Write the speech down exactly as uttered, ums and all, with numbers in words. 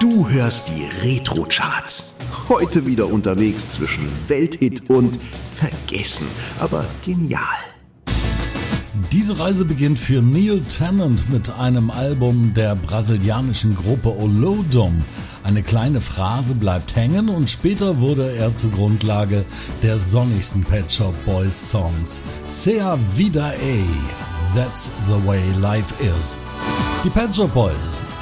Du hörst die Retro-Charts. Heute wieder unterwegs zwischen Welthit und vergessen, aber genial. Diese Reise beginnt für Neil Tennant mit einem Album der brasilianischen Gruppe Olodum. Eine kleine Phrase bleibt hängen und später wurde er zur Grundlage der sonnigsten Pet Shop Boys Songs. Sea Vida E, That's the Way Life Is. Die Pet Shop Boys